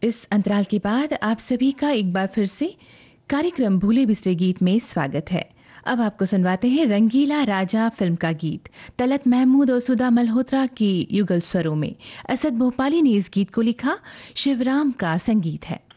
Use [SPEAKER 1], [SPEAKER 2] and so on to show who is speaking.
[SPEAKER 1] इस अंतराल के बाद आप सभी का एक बार फिर से कार्यक्रम भूले बिसरे गीत में स्वागत है। अब आपको सुनवाते हैं रंगीला राजा फिल्म का गीत तलत महमूद और सुधा मल्होत्रा की युगल स्वरों में। असद भोपाली ने इस गीत को लिखा, शिवराम का संगीत है।